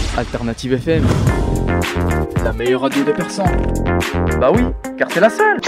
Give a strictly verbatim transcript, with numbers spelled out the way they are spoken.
Alternative F M. La meilleure radio de Persan. Bah oui, car c'est la seule.